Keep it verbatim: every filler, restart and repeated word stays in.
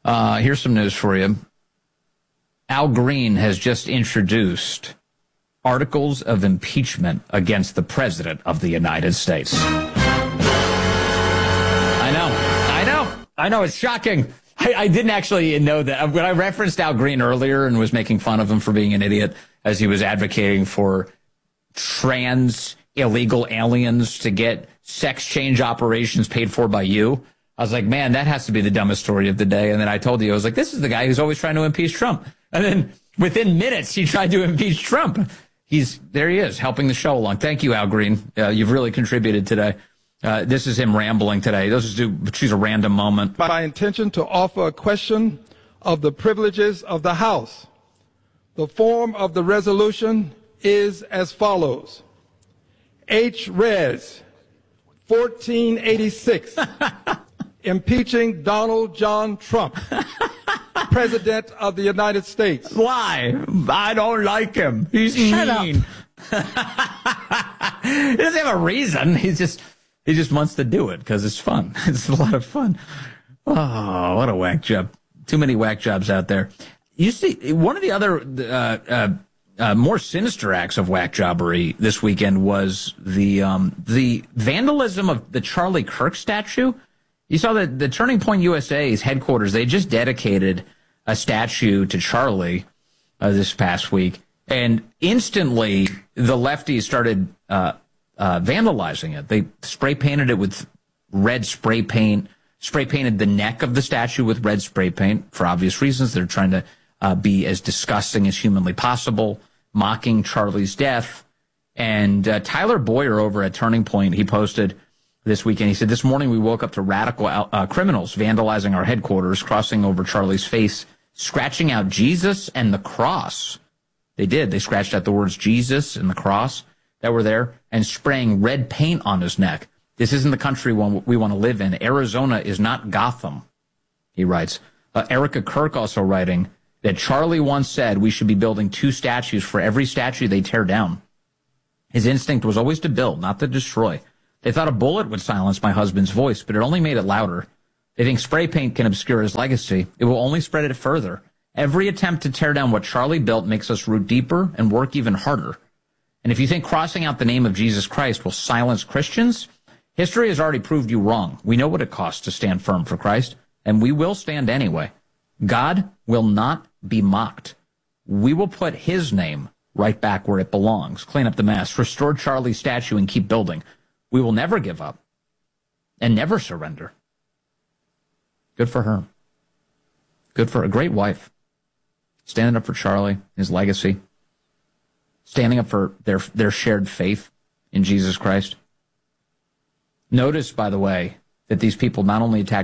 Uh, here's some news for you. Al Green has just introduced articles of impeachment against the President of the United States. I know. I know. I know. It's shocking. I, I didn't actually know that. When I referenced Al Green earlier and was making fun of him for being an idiot as he was advocating for trans illegal aliens to get sex change operations paid for by you, I was like, man, that has to be the dumbest story of the day. And then I told you, I was like, this is the guy who's always trying to impeach Trump. And then within minutes, he tried to impeach Trump. He's there he is, helping the show along. Thank you, Al Green. Uh, you've really contributed today. Uh, this is him rambling today. This is choose a random moment. My intention to offer a question of the privileges of the House. The form of the resolution is as follows. H. Res. fourteen eighty-six. Impeaching Donald John Trump, President of the United States. Why? I don't like him. He's Shut mean. Up. He doesn't have a reason. He's just he just wants to do it because it's fun. It's a lot of fun. Oh, what a whack job! Too many whack jobs out there. You see, one of the other uh, uh, uh, more sinister acts of whack jobbery this weekend was the um, the vandalism of the Charlie Kirk statue. You saw that the Turning Point U S A's headquarters, they just dedicated a statue to Charlie uh, this past week. And instantly, the lefties started uh, uh, vandalizing it. They spray painted it with red spray paint, spray painted the neck of the statue with red spray paint for obvious reasons. They're trying to uh, be as disgusting as humanly possible, mocking Charlie's death. And uh, Tyler Boyer over at Turning Point, he posted this weekend. He said, this morning we woke up to radical uh, criminals vandalizing our headquarters, crossing over Charlie's face, scratching out Jesus and the cross. They did. They scratched out the words Jesus and the cross that were there and spraying red paint on his neck. This isn't the country we want to live in. Arizona is not Gotham, he writes. Uh, Erica Kirk also writing that Charlie once said we should be building two statues for every statue they tear down. His instinct was always to build, not to destroy. They thought a bullet would silence my husband's voice, but it only made it louder. They think spray paint can obscure his legacy. It will only spread it further. Every attempt to tear down what Charlie built makes us root deeper and work even harder. And if you think crossing out the name of Jesus Christ will silence Christians, history has already proved you wrong. We know what it costs to stand firm for Christ, and we will stand anyway. God will not be mocked. We will put his name right back where it belongs. Clean up the mess, restore Charlie's statue, and keep building. We will never give up and never surrender. Good for her. Good for a great wife. Standing up for Charlie, his legacy. Standing up for their their shared faith in Jesus Christ. Notice, by the way, that these people not only attacked